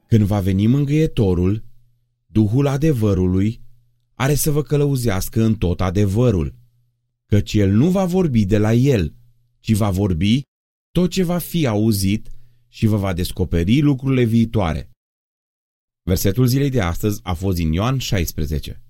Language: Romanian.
Când va veni Mângâietorul, Duhul adevărului, are să vă călăuzească în tot adevărul, căci El nu va vorbi de la El, ci va vorbi tot ce va fi auzit și vă va descoperi lucrurile viitoare. Versetul zilei de astăzi a fost din Ioan 16.